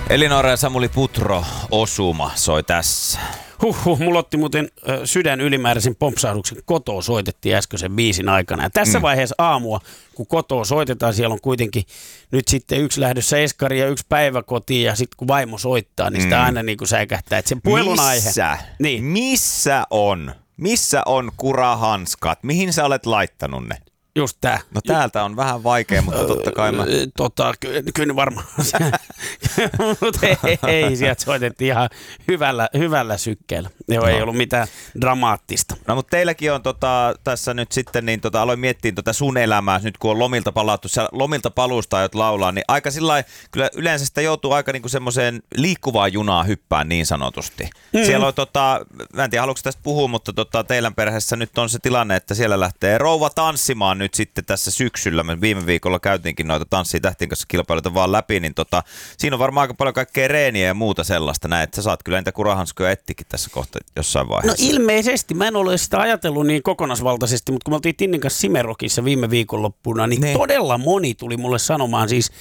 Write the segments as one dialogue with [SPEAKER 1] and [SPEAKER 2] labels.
[SPEAKER 1] Elinora ja Samuli Putro osuma soi tässä.
[SPEAKER 2] Mulla otti muuten sydän ylimääräisen pompsahduksen. Kotoa soitettiin äskeisen biisin aikana. Ja tässä vaiheessa aamua, kun kotoa soitetaan, siellä on kuitenkin nyt sitten yksi lähdössä eskari ja yksi päiväkotiin. Ja sitten kun vaimo soittaa, niin sitä aina niin kuin säikähtää. Että sen puhelun aihe.
[SPEAKER 1] Niin. Missä on kurahanskat? Mihin sä olet laittanut ne?
[SPEAKER 2] Just tää.
[SPEAKER 1] No täältä on vähän vaikea, mutta totta kai mä...
[SPEAKER 2] Kyllä varmaan. Mutta ei, sieltä soitettiin ihan hyvällä sykkeellä. Joo, ei ollut mitään dramaattista.
[SPEAKER 1] No mutta teilläkin on tässä nyt sitten, niin aloin miettiä sun elämää, nyt kun on lomilta palattu, lomilta paluusta aiot laulaa, niin aika sillai, kyllä yleensä sitä joutuu aika niinku semmoiseen liikkuvaan junaan hyppään niin sanotusti. Siellä on mä en tiedä haluatko tästä puhua, mutta teidän perheessä nyt on se tilanne, että siellä lähtee rouva tanssimaan nyt sitten tässä syksyllä. Me viime viikolla käytiinkin noita Tanssii tähtien kanssa kilpailuita vaan läpi, niin siinä on varmaan aika paljon kaikkea reeniä ja muuta sellaista. Näin, että sä saat kyllä niitä kurahanskoja etsikin tässä kohta jossain vaiheessa.
[SPEAKER 2] No ilmeisesti. Mä en ole sitä ajatellut niin kokonaisvaltaisesti, mutta kun me oltiin Tinnin kanssa Simerokissa viime viikonloppuna, niin todella moni tuli mulle sanomaan siis...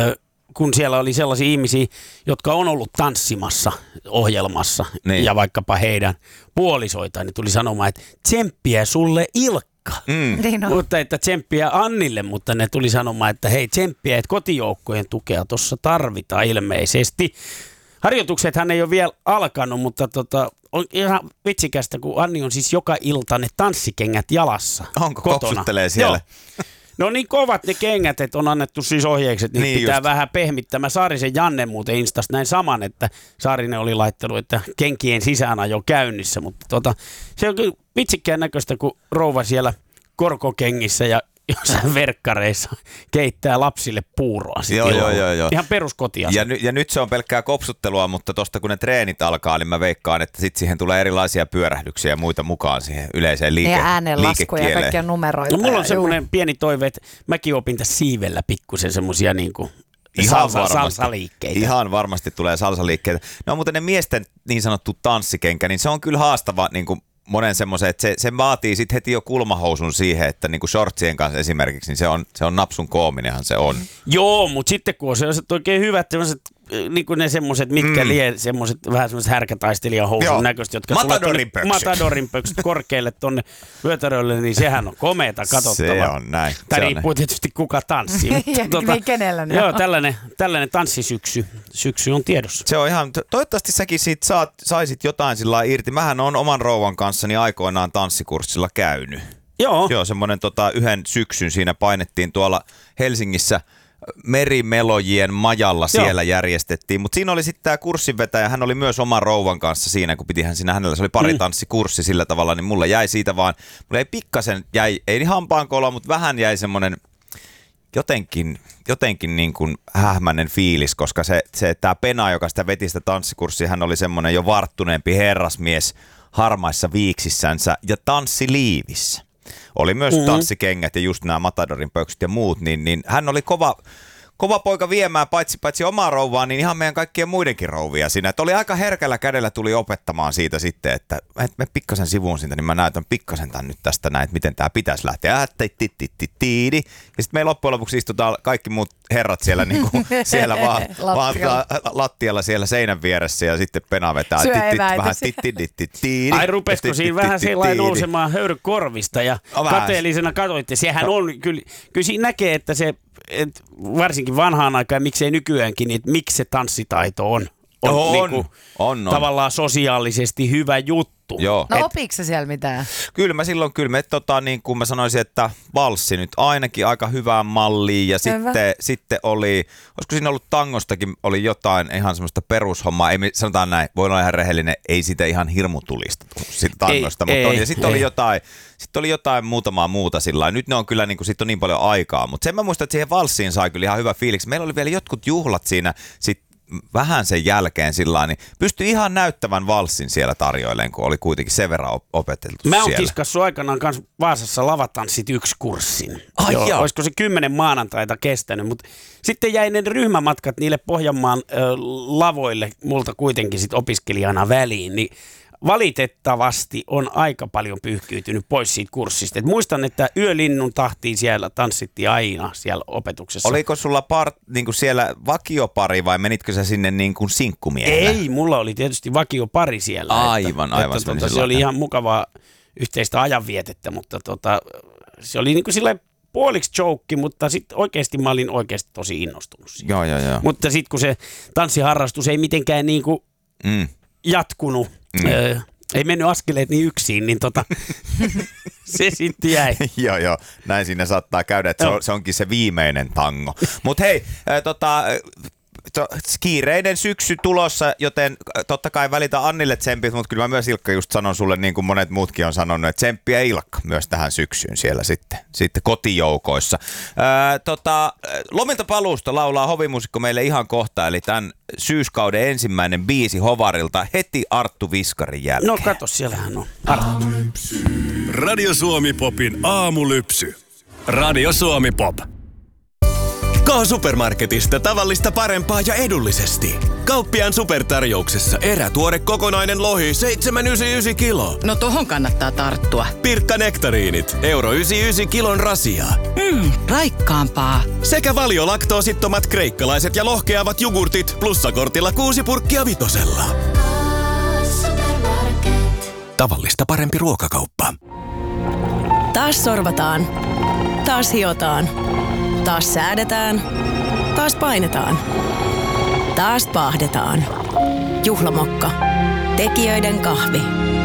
[SPEAKER 2] kun siellä oli sellaisia ihmisiä, jotka on ollut tanssimassa ohjelmassa ja vaikkapa heidän puolisoitaan, niin tuli sanomaan, että tsemppiä sulle Ilkka. Niin mutta että tsemppiä Annille, mutta ne tuli sanomaan, että hei tsemppiä, että kotijoukkojen tukea tuossa tarvitaan ilmeisesti. Harjoituksethan ei ole vielä alkanut, mutta on ihan vitsikästä, kun Anni on siis joka ilta ne tanssikengät jalassa.
[SPEAKER 1] Onko
[SPEAKER 2] kotona.
[SPEAKER 1] Kopsuttelee siellä?
[SPEAKER 2] Joo. No niin kovat ne kengät, että on annettu siis ohjeeksi, että pitää just vähän pehmittää. Mä Saarisen Janne muuten Instasta näin saman, että Saarinen oli laittanut, että kenkien sisäänajo käynnissä. Mutta se on kyllä vitsikkään näköistä, kun rouva siellä korkokengissä ja jossain verkkareissa keittää lapsille puuroa.
[SPEAKER 1] Joo.
[SPEAKER 2] Ihan peruskotiasia.
[SPEAKER 1] Ja nyt se on pelkkää kopsuttelua, mutta tosta kun ne treenit alkaa, niin mä veikkaan, että sit siihen tulee erilaisia pyörähdyksiä ja muita mukaan siihen yleiseen
[SPEAKER 3] liikekieleen. Ja äänenlaskuja ja kaikkia numeroita.
[SPEAKER 2] No, mulla on semmoinen pieni toive, että mäkin opin tässä siivellä pikkusen semmoisia niinku salsaliikkeitä.
[SPEAKER 1] Ihan varmasti tulee salsaliikkeitä. No mutta ne miesten niin sanottu tanssikenkä, niin se on kyllä haastava niinku monen semmoisen, että se vaatii sitten heti jo kulmahousun siihen, että niinku shortsien kanssa esimerkiksi, niin se on napsun koominenhan se on.
[SPEAKER 2] Joo, mutta sitten kun on sellaiset oikein hyvät sellaiset, niinku ne semmoiset, mitkä semmoiset vähän semmoiset härkätaistelijan housun näköiset, jotka Matadorin pöksyt korkealle tonne vyötärölle, niin sehän on komeeta katsottavaa.
[SPEAKER 1] Se on näin.
[SPEAKER 2] Tai riippuu tietysti kuka tanssii.
[SPEAKER 3] Niin kenellä ne
[SPEAKER 2] joo, tällainen tanssisyksy on tiedossa.
[SPEAKER 1] Se on ihan, toivottavasti säkin siitä saisit jotain sillä irti. Mähän on oman rouvan kanssani aikoinaan tanssikurssilla käynyt. Joo, semmoinen yhden syksyn siinä painettiin tuolla Helsingissä Merimelojien majalla siellä järjestettiin, mutta siinä oli sitten tämä kurssinvetäjä, hän oli myös oman rouvan kanssa siinä, kun pitihän siinä hänellä, se oli pari tanssikurssi sillä tavalla, niin mulle jäi siitä vaan, mulle ei pikkasen jäi, ei niin hampaankoloa, mutta vähän jäi semmoinen jotenkin niin kuin hähmäinen fiilis, koska tämä Pena, joka sitä veti sitä tanssikurssia, hän oli semmoinen jo varttuneempi herrasmies harmaissa viiksissänsä ja tanssiliivissä. Oli myös tanssikengät ja just nämä Matadorin pöksyt ja muut, niin hän oli kova poika viemään paitsi omaa rouvaa, niin ihan meidän kaikkien muidenkin rouvia siinä. Että oli aika herkällä kädellä tuli opettamaan siitä sitten, että me pikkasen sivuun siitä, niin mä näytän pikkasen tämän nyt tästä näin, että miten tämä pitäisi lähteä. Ja sitten me loppujen lopuksi istutaan kaikki muut herrat siellä, niin kuin, siellä vaan lattialla siellä seinän vieressä ja sitten Pena vetää vähän
[SPEAKER 2] Ai rupesko siinä vähän sellainen nousemaan höyrykorvista ja kateellisena katsoitte. Sehän on, kyllä siinä näkee, että se varsinkin vanhaan aikaan, miksei nykyäänkin, niin että miksi se tanssitaito on tavallaan sosiaalisesti hyvä juttu.
[SPEAKER 1] Joo.
[SPEAKER 3] No opiiko se siellä mitään?
[SPEAKER 1] Kyllä mä niin kuin mä sanoisin, että valssi nyt ainakin aika hyvään malliin ja sitten oli, olisiko siinä ollut tangostakin, oli jotain ihan semmoista perushommaa, ei sanotaan näin, voi olla ihan rehellinen, ei sitä ihan hirmutulista siitä tangosta, mutta sitten oli jotain muutamaa muuta sillä nyt ne on kyllä, niin kuin, sit on niin paljon aikaa, mutta sen mä muistan, että siihen valssiin sai kyllä ihan hyvä fiiliksi. Meillä oli vielä jotkut juhlat siinä sitten vähän sen jälkeen sillain, niin pystyi ihan näyttävän valssin siellä tarjoilleen, kun oli kuitenkin sen verran opeteltu
[SPEAKER 2] Mä oon
[SPEAKER 1] siellä.
[SPEAKER 2] kiskassu aikanaan kanssa Vaasassa lavatanssit 1 kurssin. Olisiko se 10 maanantaita kestänyt, mutta sitten jäi ne ryhmämatkat niille Pohjanmaan lavoille multa kuitenkin sit opiskelijana väliin, niin valitettavasti on aika paljon pyyhkiytynyt pois siitä kurssista. Et muistan, että yölinnun tahtiin siellä tanssittiin aina siellä opetuksessa.
[SPEAKER 1] Oliko sulla niinku siellä vakiopari vai menitkö sä sinne niin kuin sinkkumiehellä?
[SPEAKER 2] Ei, mulla oli tietysti vakiopari siellä.
[SPEAKER 1] Aivan.
[SPEAKER 2] Se oli ihan mukavaa yhteistä ajanvietettä, mutta se oli niin kuin silleen puoliksi joke, mutta sitten oikeasti mä olin oikeasti tosi innostunut siitä.
[SPEAKER 1] Joo.
[SPEAKER 2] Mutta sitten kun se tanssiharrastus ei mitenkään niin kuin jatkunut, ei mennyt askeleet niin yksin, niin se sitten jäi.
[SPEAKER 1] Joo, näin siinä saattaa käydä, että se onkin se viimeinen tango. Mutta hei, kiireinen syksy tulossa, joten totta kai välitä Annille tsempit, mutta kyllä mä myös Ilkka just sanon sulle, niin kuin monet muutkin on sanonut, että tsemppiä Ilkka myös tähän syksyyn siellä sitten kotijoukoissa. Lomilta paluusta laulaa hovimuusikko meille ihan kohta, eli tämän syyskauden ensimmäinen biisi Hovarilta heti Arttu Viskarin jälkeen.
[SPEAKER 2] No kato, siellähän on Arttu.
[SPEAKER 4] Radio Suomi Popin aamulypsy. Radio Suomi Pop. K-Supermarketista tavallista parempaa ja edullisesti. Kauppiaan supertarjouksessa erätuore kokonainen lohi 7,99 kilo.
[SPEAKER 5] No tohon kannattaa tarttua.
[SPEAKER 4] Pirkka nektariinit, euro 99 kilon rasia.
[SPEAKER 5] Raikkaampaa.
[SPEAKER 4] Sekä valiolaktoosittomat kreikkalaiset ja lohkeavat jogurtit plussakortilla 6 purkkia 5. Tavallista parempi ruokakauppa.
[SPEAKER 6] Taas sorvataan. Taas hiotaan. Taas säädetään. Taas painetaan. Taas paahdetaan. Juhlamokka. Tekijöiden kahvi.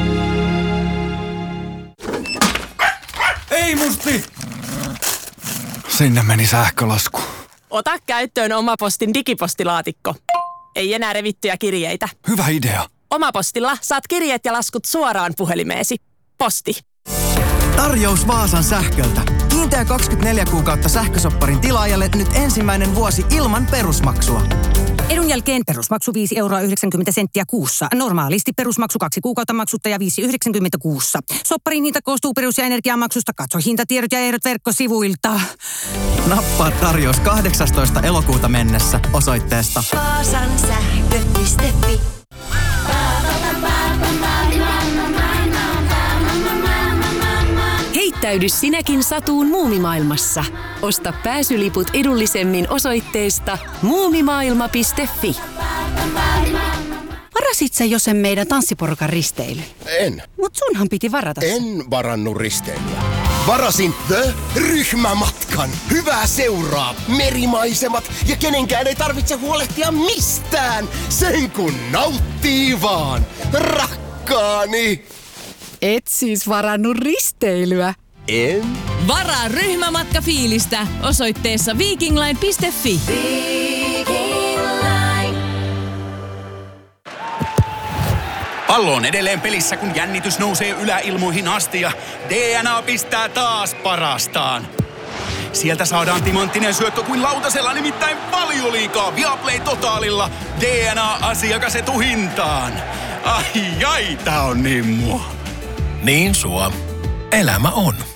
[SPEAKER 7] Ei musti! Sinne meni sähkölasku.
[SPEAKER 6] Ota käyttöön Omapostin digipostilaatikko. Ei enää revittyjä kirjeitä.
[SPEAKER 7] Hyvä idea.
[SPEAKER 6] Omapostilla saat kirjeet ja laskut suoraan puhelimeesi. Posti.
[SPEAKER 8] Tarjous Vaasan sähköltä. Kiinteä 24 kuukautta sähkösopparin tilaajalle nyt ensimmäinen vuosi ilman perusmaksua.
[SPEAKER 9] Edun jälkeen perusmaksu 5,90 € kuussa. Normaalisti perusmaksu 2 kuukautta maksutta ja 5,90 € kuussa. Sopparin hinta koostuu perus- ja energiamaksusta. Katso hintatiedot ja ehdot verkkosivuilta.
[SPEAKER 8] Nappaa tarjous 18. elokuuta mennessä osoitteesta
[SPEAKER 10] vaasansähkö.fi.
[SPEAKER 11] Heittäydy sinäkin satuun muumimaailmassa. Osta pääsyliput edullisemmin osoitteesta muumimaailma.fi.
[SPEAKER 9] Varasit sä jo sen meidän tanssiporukan risteily?
[SPEAKER 12] En.
[SPEAKER 9] Mut sunhan piti varata se.
[SPEAKER 12] En varannut risteilyä. Varasin ryhmämatkan. Hyvää seuraa, merimaisemat ja kenenkään ei tarvitse huolehtia mistään. Sen kun nauttii vaan, rakkaani.
[SPEAKER 9] Et siis varannut risteilyä?
[SPEAKER 12] En.
[SPEAKER 11] Varaa ryhmämatkafiilistä osoitteessa vikingline.fi.
[SPEAKER 4] Pallo on edelleen pelissä, kun jännitys nousee yläilmoihin asti ja DNA pistää taas parastaan. Sieltä saadaan timanttinen syöttö kuin lautasella, nimittäin Valioliigaa Viaplay Totaalilla. DNA-asiakas etuhintaan. Ai, tää on niin mua.
[SPEAKER 13] Niin sua. Elämä on.